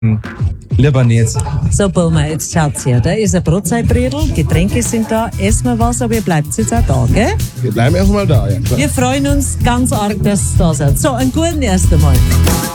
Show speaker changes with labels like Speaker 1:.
Speaker 1: Lieber nicht.
Speaker 2: So, Boma, jetzt schaut's her. Da ist ein Brotzeitbredel, Getränke sind da, essen wir was, aber ihr bleibt jetzt auch da, gell?
Speaker 3: Wir bleiben erstmal da, ja klar.
Speaker 2: Wir freuen uns ganz arg, dass ihr da seid. So, einen guten ersten Mal.